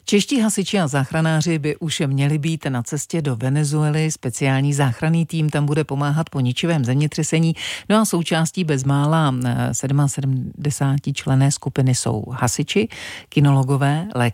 Čeští hasiči a záchranáři by už měli být na cestě do Venezuely. Speciální záchranný tým tam bude pomáhat po ničivém zemětřesení. No a součástí bezmála 77 členné skupiny jsou hasiči, kinologové, lékaři